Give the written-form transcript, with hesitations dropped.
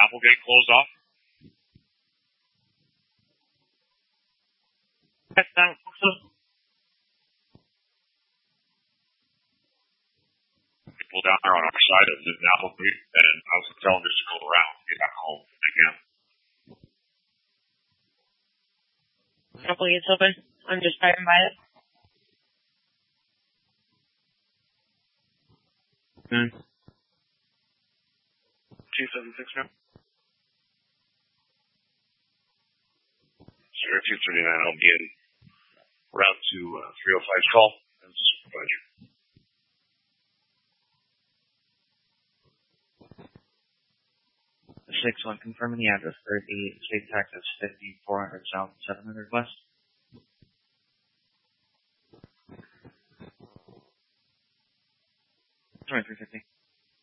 Applegate closed off? Yes, thanks. People down there on our side of Newton Applegate, and I was telling them just to go around, get back home if they can. Applegate's open. I'm just driving by it. 276 now. Sierra 239, I'll be in route to 305's call as a supervisor. The 6-1 confirming the address, 38 State Texas, 5400 South, 700 West.